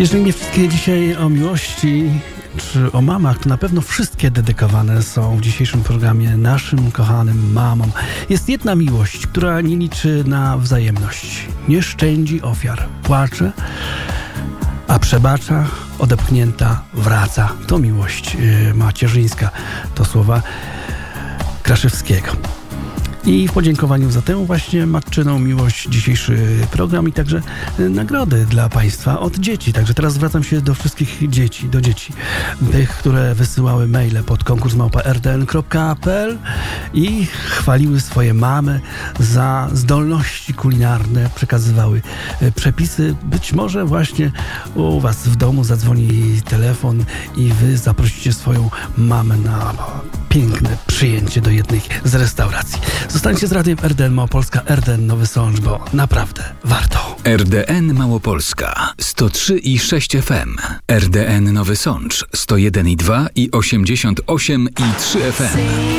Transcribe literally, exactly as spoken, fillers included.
Jeżeli nie wszystkie dzisiaj o miłości czy o mamach, to na pewno wszystkie dedykowane są w dzisiejszym programie naszym kochanym mamom. Jest jedna miłość, która nie liczy na wzajemność. Nie szczędzi ofiar. Płacze, a przebacza, odepchnięta wraca. To miłość yy, macierzyńska. To słowa Kraszewskiego. I w podziękowaniu za tę właśnie matczyną miłość dzisiejszy program i także nagrody dla Państwa od dzieci. Także teraz zwracam się do wszystkich dzieci, do dzieci, tych, które wysyłały maile pod konkurs małpa r d n kropka p l i chwaliły swoje mamy za zdolności kulinarne, przekazywały przepisy. Być może właśnie u Was w domu zadzwoni telefon i Wy zaprosicie swoją mamę na piękne przyjęcie do jednej z restauracji. Zostańcie z Radiem R D N Małopolska, R D N Nowy Sącz, bo naprawdę warto. R D N Małopolska sto trzy i sześć F M, R D N Nowy Sącz sto jeden i dwa i osiemdziesiąt osiem i trzy F M.